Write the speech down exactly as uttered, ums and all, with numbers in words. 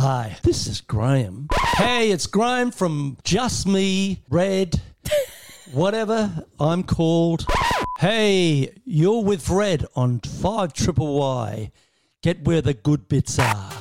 Hi, this is Graham. Hey, it's Graham from Just Me, Red, whatever I'm called. Hey, you're with Red on five triple Y. Get where the good bits are.